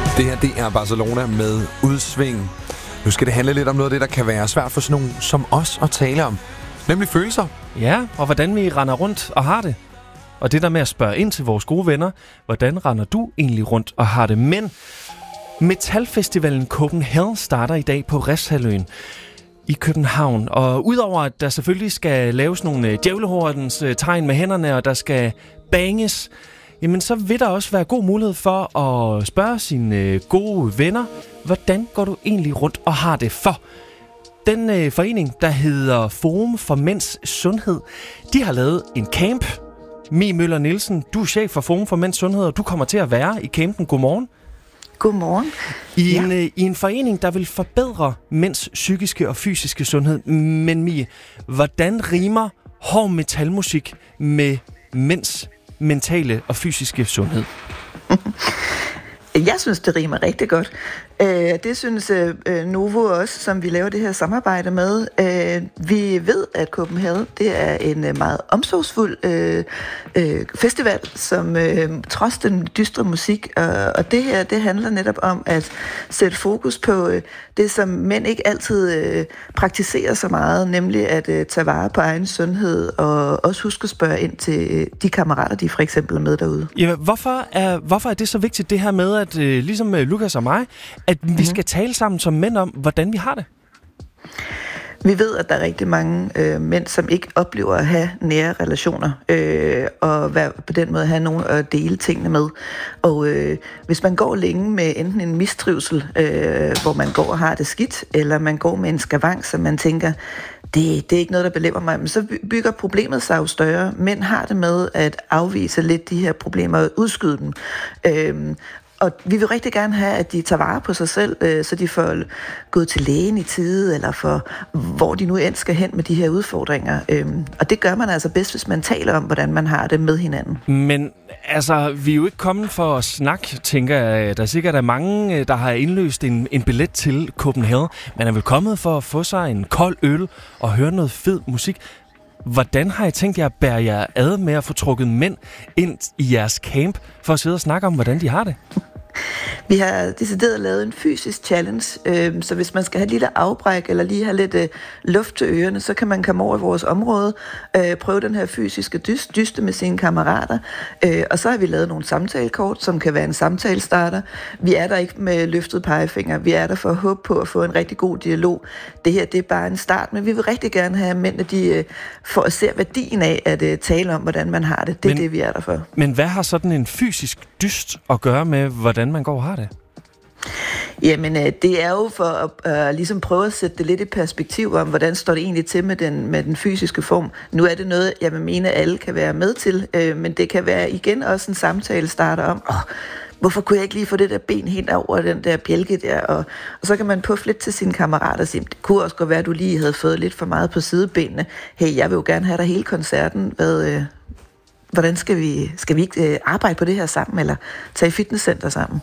Det her, det er Barcelona med udsving. Nu skal det handle lidt om noget af det, der kan være svært for sådan nogen som os at tale om. Nemlig følelser. Ja, og hvordan vi render rundt og har det. Og det der med at spørge ind til vores gode venner, hvordan render du egentlig rundt og har det? Men Metalfestivalen Copenhagen starter i dag på Refshaleøen i København. Og udover at der selvfølgelig skal laves nogle djævlehordens tegn med hænderne, og der skal banges, jamen så vil der også være god mulighed for at spørge sine gode venner, hvordan går du egentlig rundt og har det? For den forening, der hedder Forum for Mænds Sundhed, de har lavet en camp. Mie Møller Nielsen, du er chef for Forum for Mænds Sundhed, og du kommer til at være i campen. Godmorgen. Godmorgen. I en forening, der vil forbedre mænds psykiske og fysiske sundhed. Men Mie, hvordan rimer hård metalmusik med mænds mentale og fysiske sundhed? Jeg synes, det rimer rigtig godt. Det synes Novo også, som vi laver det her samarbejde med. Vi ved, at Copenhagen, det er en meget omsorgsfuld festival, som trods den dystre musik, og det her, det handler netop om at sætte fokus på det, som mænd ikke altid praktiserer så meget, nemlig at tage vare på egen sundhed, og også huske at spørge ind til de kammerater, de for eksempel er med derude. Ja, hvorfor er det så vigtigt, det her med, at ligesom Lukas og mig, at vi skal tale sammen som mænd om, hvordan vi har det? Vi ved, at der er rigtig mange mænd, som ikke oplever at have nære relationer, og på den måde have nogen at dele tingene med. Og hvis man går længe med enten en mistrivsel, hvor man går og har det skidt, eller man går med en skavank, som man tænker, det er ikke noget, der belemmer mig, men så bygger problemet sig jo større. Mænd har det med at afvise lidt de her problemer og udskyde dem. Og vi vil rigtig gerne have, at de tager vare på sig selv, så de får gået til lægen i tide, eller for hvor de nu end skal hen med de her udfordringer. Og det gør man altså bedst, hvis man taler om, hvordan man har det med hinanden. Men altså, vi er jo ikke kommet for at snakke, tænker jeg. Der er sikkert mange, der har indløst en billet til Copenhagen. Man er vel kommet for at få sig en kold øl og høre noget fed musik. Hvordan har I tænkt jer at bære jer ad med at få trukket mænd ind i jeres camp for at sidde og snakke om, hvordan de har det? Vi har decideret lavet en fysisk challenge, så hvis man skal have et lille afbræk eller lige have lidt luft til ørerne, så kan man komme over i vores område, prøve den her fysiske dyste med sine kammerater, og så har vi lavet nogle samtalekort, som kan være en samtalestarter. Vi er der ikke med løftet pegefinger, vi er der for at håbe på at få en rigtig god dialog. Det her, det er bare en start, men vi vil rigtig gerne have mænd, de får at se værdien af at tale om, hvordan man har det. Det er det, vi er der for. Men hvad har sådan en fysisk dyst at gøre med, hvordan man går og har det? Jamen, det er jo for at ligesom prøve at sætte det lidt i perspektiv om, hvordan står det egentlig til med den fysiske form. Nu er det noget, jeg vil mene, alle kan være med til, men det kan være igen også en samtale starter om, hvorfor kunne jeg ikke lige få det der ben helt over den der bjælke der? Og så kan man puffe lidt til sine kammerater og sige, det kunne også godt være, at du lige havde fået lidt for meget på sidebenene. Hey, jeg vil jo gerne have dig hele koncerten. Hvordan skal vi ikke arbejde på det her sammen, eller tage i fitnesscenter sammen?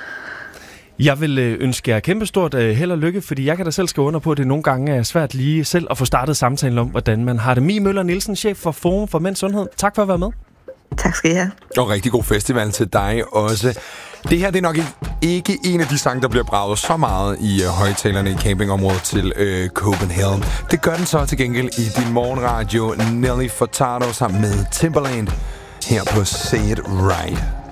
Jeg vil ønske jer kæmpestort held og lykke, fordi jeg kan da selv skrive under på, at det nogle gange er svært lige selv at få startet samtalen om, hvordan man har det. Mie Møller Nielsen, chef for Forum for Mænds Sundhed. Tak for at være med. Tak skal I have. Og rigtig god festival til dig også. Det her, det er nok ikke en af de sange, der bliver braget så meget i højtalerne i campingområdet til Copenhagen. Det gør den så til gengæld i din morgenradio. Nelly Furtado sammen med Timbaland her på Say It Right.